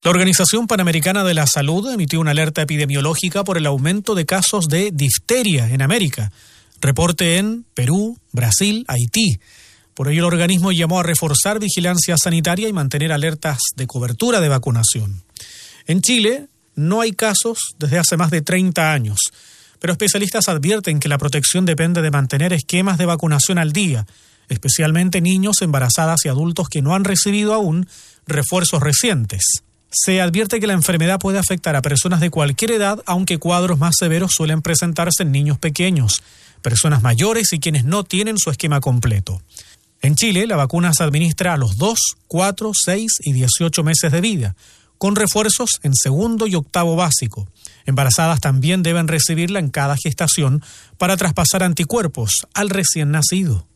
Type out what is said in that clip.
La Organización Panamericana de la Salud emitió una alerta epidemiológica por el aumento de casos de difteria en América. Reporte en Perú, Brasil, Haití. Por ello, el organismo llamó a reforzar vigilancia sanitaria y mantener alertas de cobertura de vacunación. En Chile no hay casos desde hace más de 30 años, pero especialistas advierten que la protección depende de mantener esquemas de vacunación al día, especialmente niños, embarazadas y adultos que no han recibido aún refuerzos recientes. Se advierte que la enfermedad puede afectar a personas de cualquier edad, aunque cuadros más severos suelen presentarse en niños pequeños, personas mayores y quienes no tienen su esquema completo. En Chile, la vacuna se administra a los 2, 4, 6 y 18 meses de vida, con refuerzos en segundo y octavo básico. Embarazadas también deben recibirla en cada gestación para traspasar anticuerpos al recién nacido.